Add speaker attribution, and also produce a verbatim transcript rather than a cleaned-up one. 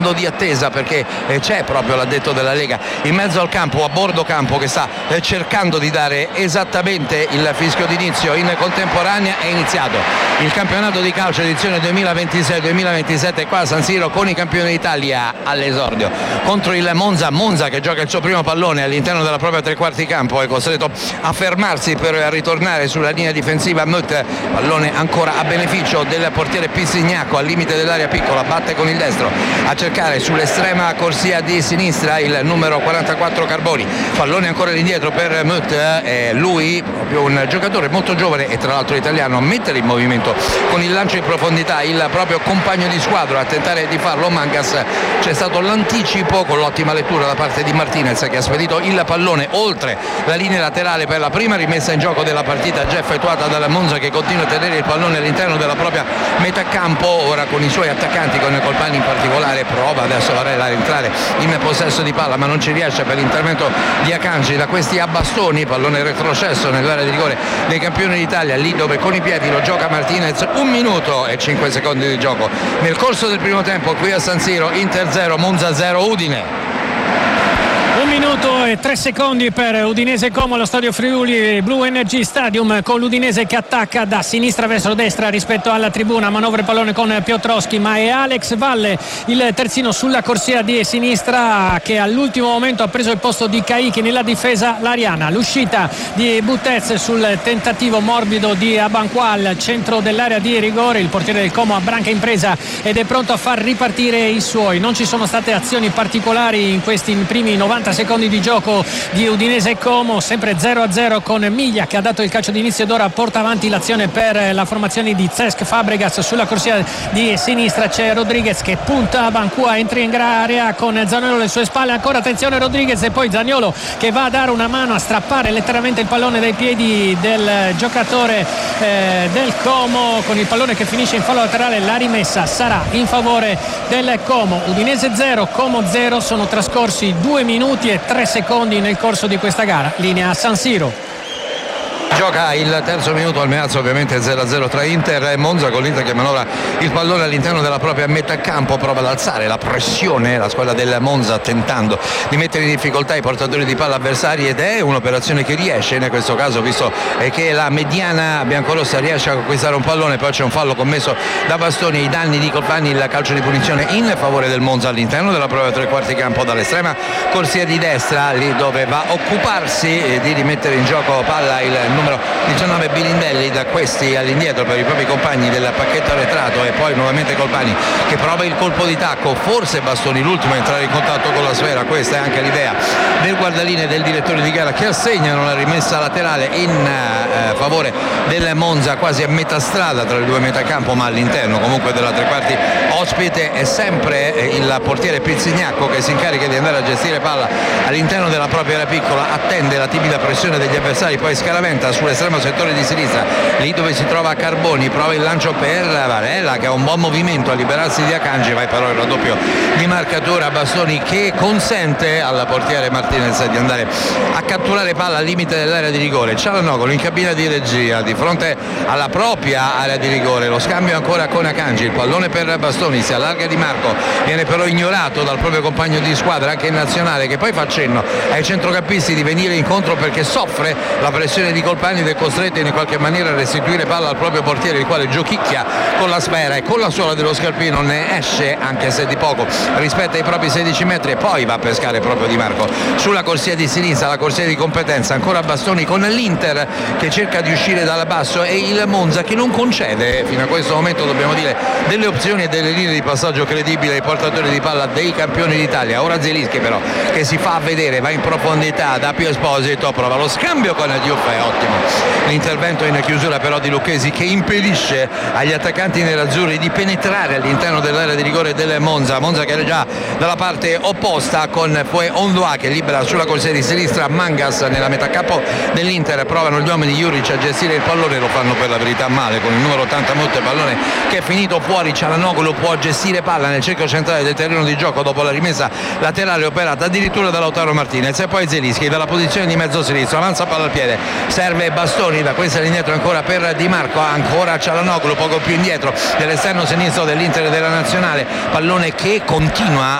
Speaker 1: di attesa, perché eh, c'è proprio l'addetto della Lega in mezzo al campo, a bordo campo, che sta eh, cercando di dare esattamente il fischio d'inizio. In contemporanea è iniziato il campionato di calcio edizione duemilaventisei duemilaventisette qua a San Siro, con i campioni d'Italia all'esordio contro il Monza. Monza che gioca il suo primo pallone all'interno della propria tre quarti campo, è costretto a fermarsi per ritornare sulla linea difensiva. Mut, pallone ancora a beneficio del portiere Pissignacco al limite dell'area piccola, batte con il destro a cercare sull'estrema corsia di sinistra il numero quarantaquattro Carboni, pallone ancora indietro per Mut, eh, lui proprio un giocatore molto giovane e tra l'altro italiano, a mettere in movimento con il lancio in profondità il proprio compagno di squadra, a tentare di farlo Mangas. C'è stato l'anticipo con l'ottima lettura da parte di Martinez, che ha spedito il pallone oltre la linea laterale per la prima rimessa in gioco della partita, già effettuata dalla Monza, che continua a tenere il pallone all'interno della propria metà campo, ora con i suoi attaccanti, con Colpani in particolare. Prova adesso Varela a entrare in possesso di palla, ma non ci riesce per l'intervento di Akanji da questi a bastoni, pallone retrocesso nell'area di rigore dei campioni d'Italia, lì dove con i piedi lo gioca Martinez. Un minuto e cinque secondi di gioco nel corso del primo tempo qui a San Siro. Inter zero Monza zero Udine.
Speaker 2: Un minuto e tre secondi per Udinese Como allo stadio Friuli Blue Energy Stadium, con l'Udinese che attacca da sinistra verso destra rispetto alla tribuna. Manovra il pallone con Piotrowski, ma è Alex Valle il terzino sulla corsia di sinistra, che all'ultimo momento ha preso il posto di Caichi nella difesa lariana. L'uscita di Butez sul tentativo morbido di Abanqua al centro dell'area di rigore. Il portiere del Como abbranca in presa ed è pronto a far ripartire i suoi. Non ci sono state azioni particolari in questi primi novanta secondi di gioco di Udinese Como, sempre zero a zero, con Miglia che ha dato il calcio d'inizio ed ora porta avanti l'azione per la formazione di Cesc Fabregas. Sulla corsia di sinistra c'è Rodriguez che punta a Bancua, entra in area con Zaniolo alle sue spalle, ancora attenzione Rodriguez, e poi Zaniolo che va a dare una mano a strappare letteralmente il pallone dai piedi del giocatore eh, del Como, con il pallone che finisce in fallo laterale. La rimessa sarà in favore del Como. Udinese zero Como zero, sono trascorsi due minuti e tre secondi nel corso di questa gara. Linea San Siro.
Speaker 1: Gioca il terzo minuto al Meazza, ovviamente zero a zero tra Inter e Monza, con l'Inter che manovra il pallone all'interno della propria metà campo, prova ad alzare la pressione la squadra del Monza, tentando di mettere in difficoltà i portatori di palla avversari, ed è un'operazione che riesce in questo caso, visto che la mediana biancorossa riesce a conquistare un pallone. Poi c'è un fallo commesso da Bastoni ai danni di Colpani, il calcio di punizione in favore del Monza all'interno della propria tre quarti campo dall'estrema corsia di destra, lì dove va a occuparsi di rimettere in gioco palla il numero diciannove Bilindelli, da questi all'indietro per i propri compagni del pacchetto arretrato, e poi nuovamente Colpani che prova il colpo di tacco, forse Bastoni l'ultimo a entrare in contatto con la sfera. Questa è anche l'idea del guardalinee del direttore di gara, che assegnano la rimessa laterale in eh, favore del Monza, quasi a metà strada tra le due metacampo, ma all'interno comunque della tre quarti ospite. È sempre eh, il portiere Pizzignacco che si incarica di andare a gestire palla all'interno della propria area piccola, attende la timida pressione degli avversari, poi scaraventa sull'estremo settore di sinistra, lì dove si trova Carboni, prova il lancio per Varela che ha un buon movimento a liberarsi di Akanji, vai però il raddoppio di marcatura a Bastoni che consente al portiere Martinez di andare a catturare palla al limite dell'area di rigore. Cialanoglu in cabina di regia di fronte alla propria area di rigore, lo scambio ancora con Akanji, il pallone per Bastoni, si allarga Di Marco, viene però ignorato dal proprio compagno di squadra anche in nazionale, che poi fa cenno ai centrocampisti di venire incontro perché soffre la pressione di Colpani ed è costretto in qualche maniera a restituire palla al proprio portiere, il quale giochicchia con la sfera e con la suola dello scarpino ne esce, anche se di poco, rispetto ai propri sedici metri, e poi va a pescare proprio Di Marco sulla corsia di sinistra, la corsia di competenza. Ancora Bastoni con l'Inter che cerca di uscire dal basso e il Monza che non concede fino a questo momento, dobbiamo dire, delle opzioni e delle linee di passaggio credibili ai portatori di palla dei campioni d'Italia. Ora Zelinski però che si fa vedere, va in profondità da Pio Esposito, prova lo scambio con Diouf, è ottimo l'intervento in chiusura però di Lucchesi, che impedisce agli attaccanti nerazzurri di penetrare all'interno dell'area di rigore del Monza. Monza che era già dalla parte opposta con Fue Ondoa che libera sulla corsia di sinistra Mangas nella metà campo dell'Inter, provano gli uomini di Juric a gestire il pallone, lo fanno per la verità male con il numero ottanta Mut, pallone che è finito fuori. Cialanoglu può gestire palla nel cerchio centrale del terreno di gioco dopo la rimessa laterale operata addirittura da Lautaro Martinez, e poi Zelinski dalla posizione di mezzo sinistro avanza palla al piede, serve serve Bastoni, da questa all'indietro ancora per Di Marco, ancora Cialanoglu poco più indietro dell'esterno sinistro dell'Inter della Nazionale, pallone che continua